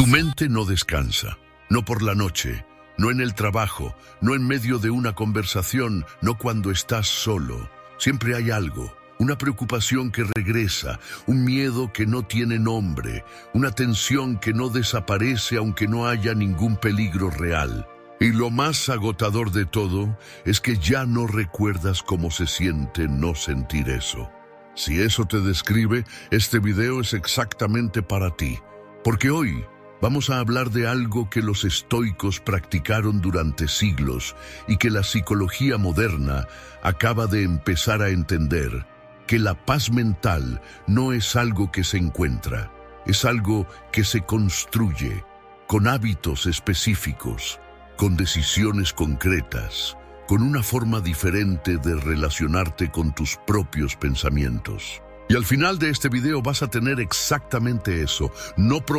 mente no descansa, no por la noche, no en el trabajo, no en medio de una conversación, no cuando estás solo. Siempre hay algo, una preocupación que regresa, un miedo que no tiene nombre, una tensión que no desaparece aunque no haya ningún peligro real. Y lo más agotador de todo es que ya no recuerdas cómo se siente no sentir eso. Si eso te describe, este video es exactamente para ti, porque hoy vamos a hablar de algo que los estoicos practicaron durante siglos y que la psicología moderna acaba de empezar a entender, que la paz mental no es algo que se encuentra, es algo que se construye, con hábitos específicos, con decisiones concretas, con una forma diferente de relacionarte con tus propios pensamientos. Y al final de este video vas a tener exactamente eso, no